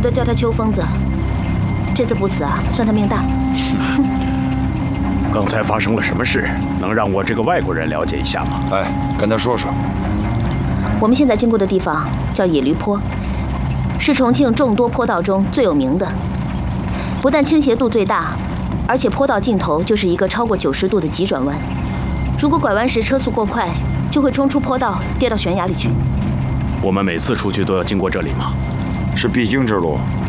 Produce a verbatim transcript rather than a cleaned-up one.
不得叫他秋疯子。这次不死啊，算他命大。 刚才发生了什么事？能让我这个外国人了解一下吗？ 哎，跟他说说。 我们现在经过的地方叫野驴坡，是重庆众多坡道中最有名的。不但倾斜度最大，而且坡道尽头就是一个超过九十度的急转弯。如果拐弯时车速过快，就会冲出坡道，跌到悬崖里去。 我们每次出去都要经过这里吗？ 是必经之路。